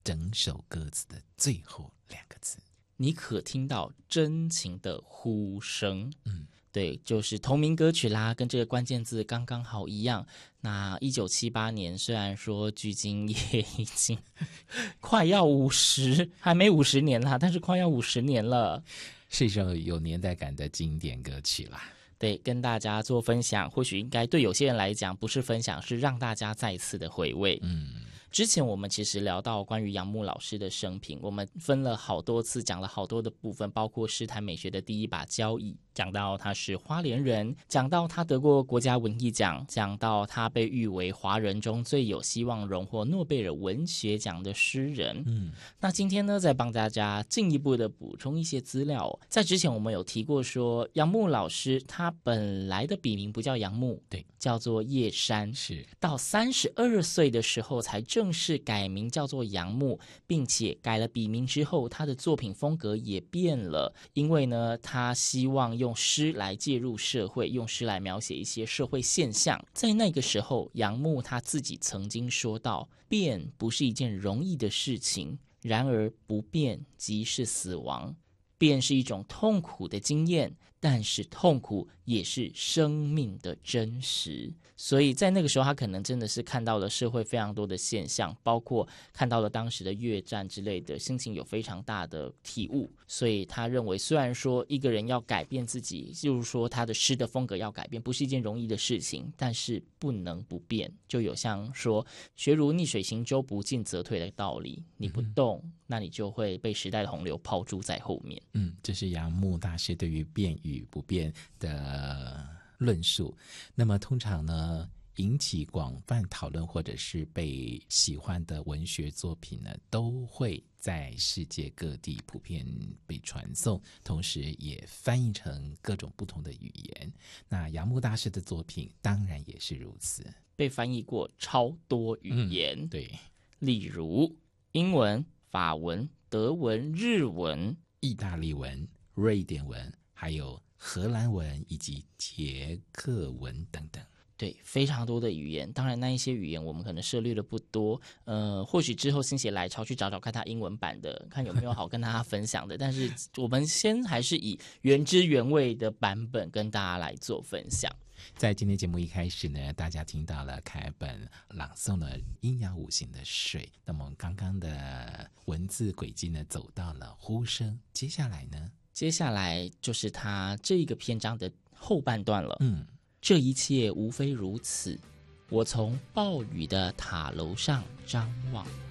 整首歌词的最后2个字。 你可听到真情的呼声。对，就是同名歌曲啦，跟这个关键字刚刚好一样。那1978年，虽然说距今也已经快要50，还没50年啦，但是快要50年了， 是一首有年代感的经典歌曲啦。 对，跟大家做分享，或许应该对有些人来讲不是分享，是让大家再次的回味。之前我们其实聊到关于杨牧老师的生平，我们分了好多次，讲了好多的部分，包括诗坛美学的第一把交椅，讲到他是花莲人，讲到他得过国家文艺奖，讲到他被誉为华人中最有希望荣获诺贝尔文学奖的诗人。那今天呢，再帮大家进一步的补充一些资料。在之前我们有提过说，杨牧老师他本来的笔名不叫杨牧， 对， 叫做叶山， 是到32岁的时候才正式改名叫做杨牧，并且改了笔名之后，他的作品风格也变了，因为呢，他希望用诗来介入社会，用诗来描写一些社会现象。在那个时候，杨牧他自己曾经说到，变不是一件容易的事情，然而不变即是死亡。变是一种痛苦的经验，但是痛苦也是生命的真实。所以在那个时候，他可能真的是看到了社会非常多的现象，包括看到了当时的越战之类的，心情有非常大的体悟。所以他认为，虽然说一个人要改变自己，就是说他的诗的风格要改变，不是一件容易的事情，但是不能不变。就有像说学如逆水行舟，不进则退的道理，你不动，那你就会被时代的洪流抛诸在后面。 这是杨牧大师对于变与不变的论述。那么通常呢，引起广泛讨论或者是被喜欢的文学作品呢，都会在世界各地普遍被传颂，同时也翻译成各种不同的语言。那杨牧大师的作品当然也是如此， 被翻译过超多语言。 对， 例如英文、法文、德文、日文、 意大利文、瑞典文，还有荷兰文以及捷克文等等。 对，非常多的语言。当然那一些语言我们可能涉猎的不多，或许之后心血来潮去找找看他英文版的，看有没有好跟大家分享的。但是我们先还是以原汁原味的版本跟大家来做分享。 在今天节目一开始呢，大家听到了凯本朗诵了阴阳五行的水，那么我们刚刚的文字轨迹呢，走到了呼声。接下来呢？ 接下来就是他这个篇章的后半段了。这一切无非如此，我从暴雨的塔楼上张望。